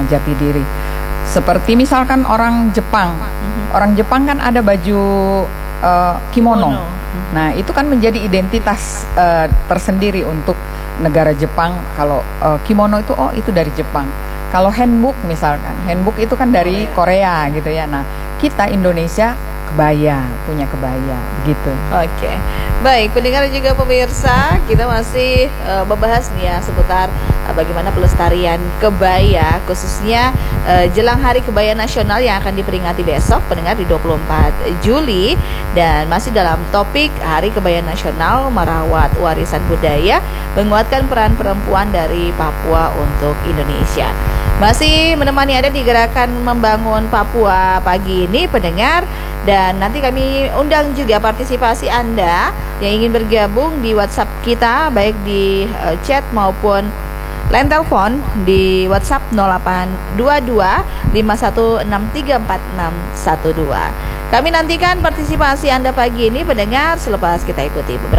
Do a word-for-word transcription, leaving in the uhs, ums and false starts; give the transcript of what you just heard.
jati diri. Seperti misalkan orang Jepang, mm-hmm. orang Jepang kan ada baju uh, kimono. kimono. Nah, itu kan menjadi identitas uh, tersendiri untuk negara Jepang. Kalau uh, kimono itu, oh itu dari Jepang. Kalau handbook misalkan, handbook itu kan dari Korea gitu ya. Nah, kita Indonesia kebaya, punya kebaya gitu. Oke, baik pendengar juga pemirsa, kita masih uh, membahas nih ya seputar uh, bagaimana pelestarian kebaya, khususnya uh, jelang Hari Kebaya Nasional yang akan diperingati besok, pendengar, di dua puluh empat Juli, dan masih dalam topik Hari Kebaya Nasional, merawat warisan budaya, menguatkan peran perempuan dari Papua untuk Indonesia. Masih menemani Anda di gerakan membangun Papua pagi ini, pendengar, dan nanti kami undang juga partisipasi Anda yang ingin bergabung di WhatsApp kita, baik di uh, chat maupun line telepon di WhatsApp nol delapan dua dua lima satu enam tiga empat enam satu dua. Kami nantikan partisipasi Anda pagi ini, pendengar, selepas kita ikuti beberapa